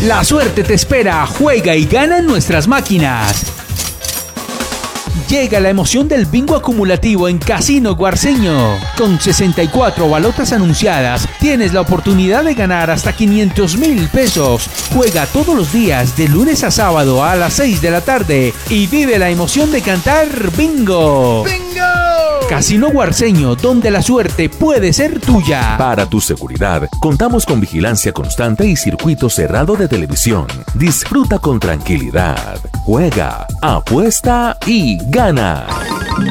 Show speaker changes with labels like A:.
A: La suerte te espera, juega y gana en nuestras máquinas. Llega la emoción del bingo acumulativo en Casino Guarceño. Con 64 balotas anunciadas, tienes la oportunidad de ganar hasta 500.000 pesos. Juega todos los días, de lunes a sábado a las 6 de la tarde y vive la emoción de cantar bingo. ¡Bingo! Casino Guarceño, donde la suerte puede ser tuya.
B: Para tu seguridad, contamos con vigilancia constante y circuito cerrado de televisión. Disfruta con tranquilidad. Juega, apuesta y gana.